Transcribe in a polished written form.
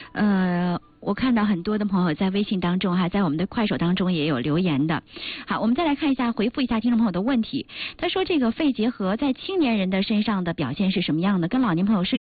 我看到很多的朋友在微信当中在我们的快手当中也有留言的。好，我们再来看一下，回复一下听众朋友的问题。他说这个肺结核在青年人的身上的表现是什么样的？跟老年朋友是